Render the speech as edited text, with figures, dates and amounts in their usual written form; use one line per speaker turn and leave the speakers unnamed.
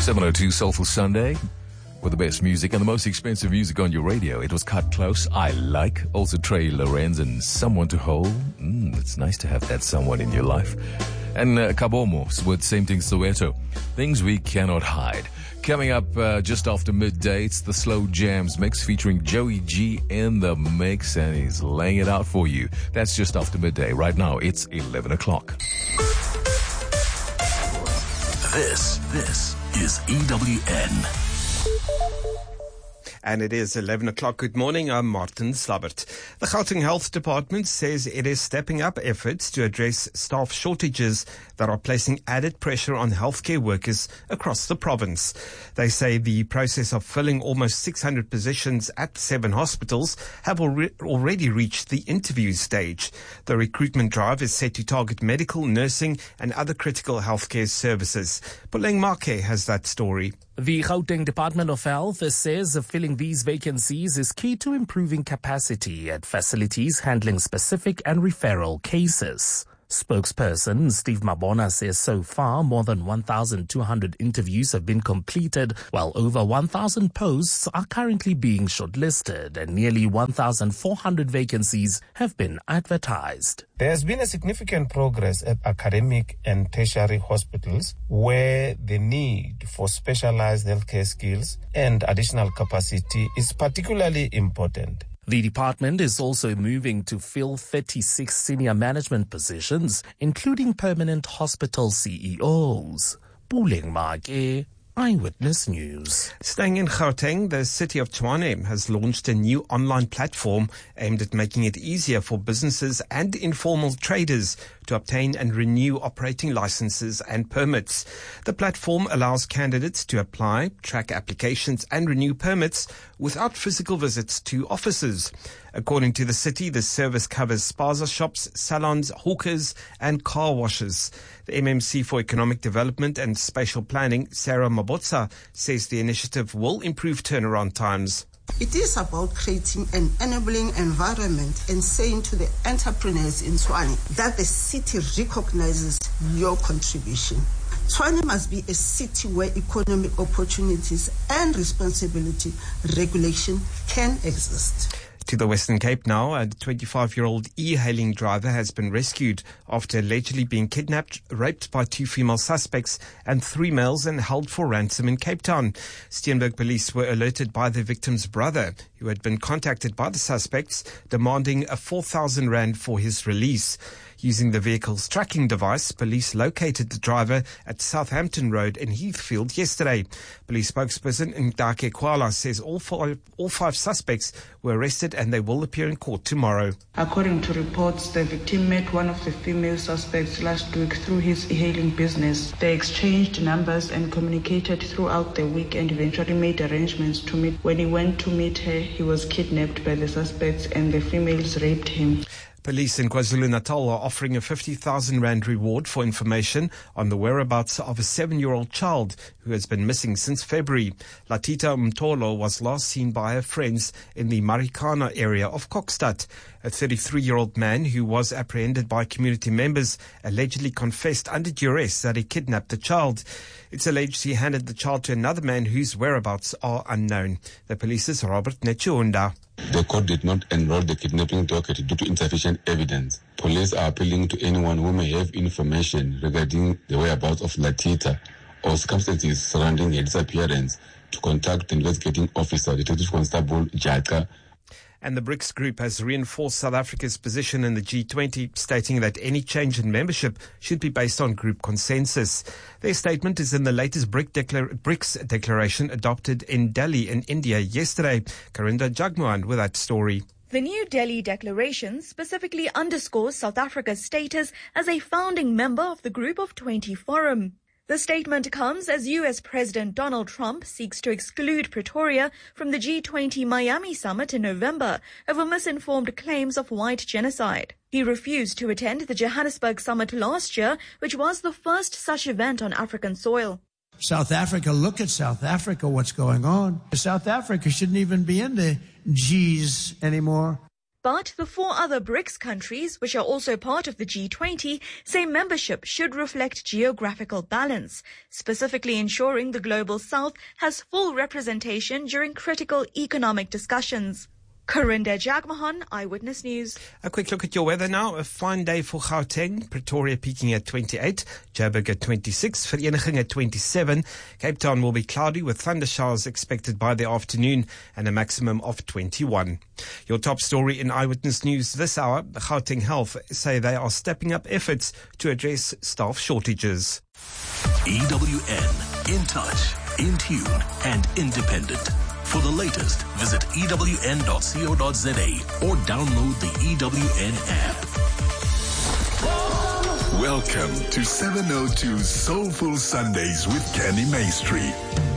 702 Soulful Sunday with the best music and the most expensive music on your radio. It was Cut Close, I Like, also Trey Lorenz and Someone to Hold. It's nice to have that someone in your life. And Kabomos with Same Thing Soweto, Things We Cannot Hide. Coming up just after midday, it's the Slow Jams mix featuring Joey G in the mix, and he's laying it out for you. That's just after midday. Right now, it's 11 o'clock.
This is EWN.
And it is 11 o'clock. Good morning. I'm Martin Slabbert. The Gauteng Health Department says it is stepping up efforts to address staff shortages that are placing added pressure on healthcare workers across the province. They say the process of filling almost 600 positions at 7 hospitals have already reached the interview stage. The recruitment drive is set to target medical, nursing and other critical healthcare services. Puleng Make has that story.
The Gauteng Department of Health says filling these vacancies is key to improving capacity at facilities handling specific and referral cases. Spokesperson Steve Mabona says so far more than 1,200 interviews have been completed, while over 1,000 posts are currently being shortlisted and nearly 1,400 vacancies have been advertised.
There has been a significant progress at academic and tertiary hospitals where the need for specialized healthcare skills and additional capacity is particularly important.
The department is also moving to fill 36 senior management positions, including permanent hospital CEOs. Puleng Make, Eyewitness News.
Staying in Gauteng, the city of Tshwane has launched a new online platform aimed at making it easier for businesses and informal traders to obtain and renew operating licenses and permits. The platform allows candidates to apply, track applications and renew permits without physical visits to offices. According to the city, the service covers spaza shops, salons, hawkers and car washes. The MMC for Economic Development and Spatial Planning, Sarah Mabotsa, says the initiative will improve turnaround times.
It is about creating an enabling environment and saying to the entrepreneurs in Tshwane that the city recognizes your contribution. Tshwane must be a city where economic opportunities and responsibility regulation can exist.
To the Western Cape now, a 25-year-old e-hailing driver has been rescued after allegedly being kidnapped, raped by 2 female suspects and 3 males and held for ransom in Cape Town. Steenberg police were alerted by the victim's brother, who had been contacted by the suspects, demanding a 4,000 rand for his release. Using the vehicle's tracking device, police located the driver at Southampton Road in Heathfield yesterday. Police spokesperson Ndake Kwala says all five suspects were arrested and they will appear in court tomorrow.
According to reports, the victim met one of the female suspects last week through his e-hailing business. They exchanged numbers and communicated throughout the week and eventually made arrangements to meet. When he went to meet her, he was kidnapped by the suspects and the females raped him.
Police in KwaZulu-Natal are offering a 50,000 rand reward for information on the whereabouts of a 7-year-old child who has been missing since February. Latita Mtolo was last seen by her friends in the Marikana area of Kokstad. A 33-year-old man who was apprehended by community members allegedly confessed under duress that he kidnapped the child. It's alleged he handed the child to another man whose whereabouts are unknown. The police's Robert Nechuunda.
The court did not enroll the kidnapping docket due to insufficient evidence. Police are appealing to anyone who may have information regarding the whereabouts of Latita or circumstances surrounding her disappearance to contact the investigating officer, Detective Constable Jaka.
And the BRICS group has reinforced South Africa's position in the G20, stating that any change in membership should be based on group consensus. Their statement is in the latest BRICS declaration adopted in Delhi in India yesterday. Karinda Jagmohan with that story.
The New Delhi Declaration specifically underscores South Africa's status as a founding member of the Group of 20 Forum. The statement comes as U.S. President Donald Trump seeks to exclude Pretoria from the G20 Miami summit in November over misinformed claims of white genocide. He refused to attend the Johannesburg summit last year, which was the first such event on African soil.
South Africa, look at South Africa, what's going on. South Africa shouldn't even be in the Gs anymore.
But the 4 other BRICS countries, which are also part of the G20, say membership should reflect geographical balance, specifically ensuring the Global South has full representation during critical economic discussions. Karinda Jagmohan, Eyewitness News.
A quick look at your weather now. A fine day for Gauteng. Pretoria peaking at 28. Joburg at 26. Vereniging at 27. Cape Town will be cloudy with thunder showers expected by the afternoon and a maximum of 21. Your top story in Eyewitness News this hour. Gauteng Health say they are stepping up efforts to address staff shortages.
EWN, in touch, in tune and independent. For the latest, visit ewn.co.za or download the EWN app.
Welcome to 702 Soulful Sundays with Kenny Maestri.